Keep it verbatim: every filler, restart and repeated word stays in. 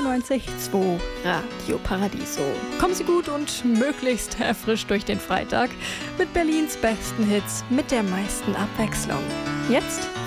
neunundneunzig Komma zwei Radio Paradiso. Kommen Sie gut und möglichst erfrischt durch den Freitag mit Berlins besten Hits mit der meisten Abwechslung. Jetzt